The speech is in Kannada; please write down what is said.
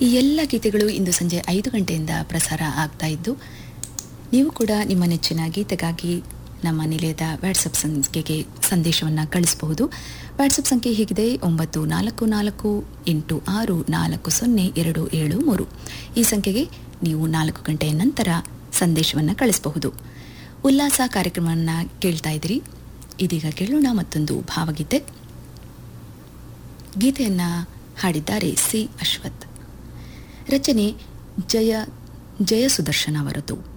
ಈ ಎಲ್ಲ ಗೀತೆಗಳು ಇಂದು ಸಂಜೆ 5 ಗಂಟೆಯಿಂದ ಪ್ರಸಾರ ಆಗ್ತಾ ಇದ್ದು, ನೀವು ಕೂಡ ನಿಮ್ಮ ನೆಚ್ಚಿನ ಗೀತೆಗಾಗಿ ನಮ್ಮ ನಿಲಯದ ವಾಟ್ಸಪ್ ಸಂಖ್ಯೆಗೆ ಸಂದೇಶವನ್ನು ಕಳಿಸಬಹುದು. ವಾಟ್ಸಪ್ ಸಂಖ್ಯೆ ಹೀಗಿದೆ: 9448640273. ಈ ಸಂಖ್ಯೆಗೆ ನೀವು 4 ಗಂಟೆಯ ನಂತರ ಸಂದೇಶವನ್ನು ಕಳಿಸಬಹುದು. ಉಲ್ಲಾಸ ಕಾರ್ಯಕ್ರಮವನ್ನು ಕೇಳ್ತಾ ಇದ್ದೀರಿ. ಇದೀಗ ಕೇಳೋಣ ಮತ್ತೊಂದು ಭಾವಗೀತೆ. ಗೀತೆಯನ್ನು ಹಾಡಿದ್ದಾರೆ ಸಿ ಅಶ್ವಥ್. ರಚನೆ ಜಯ ಸುದರ್ಶನ ಅವರದು.